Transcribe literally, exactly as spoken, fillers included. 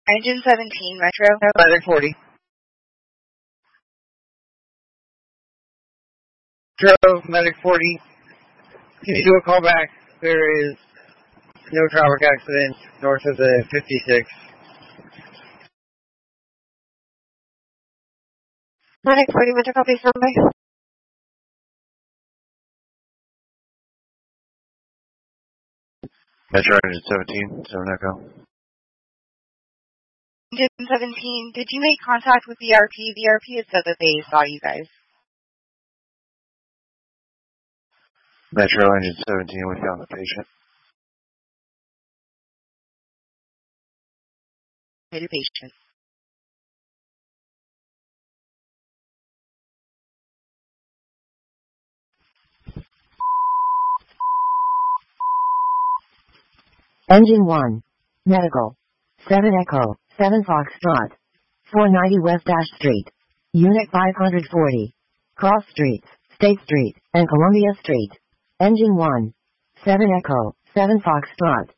Engine seventeen, Metro. Medic forty. Metro, Medic forty. Can you do a call back? There is no traffic accident north of the fifty-six. Medic forty, Metro, copy number. Metro Engine seventeen, seven Echo. Engine seventeen, did you make contact with B R P? B R P has said that they saw you guys. Metro Engine seventeen, we found the patient. The patient. Engine one. Medical. seven Echo, seven Foxtrot. four ninety West Ash Street. Unit five forty. Cross Streets, State Street, and Columbia Street. Engine one. seven Echo, seven Foxtrot.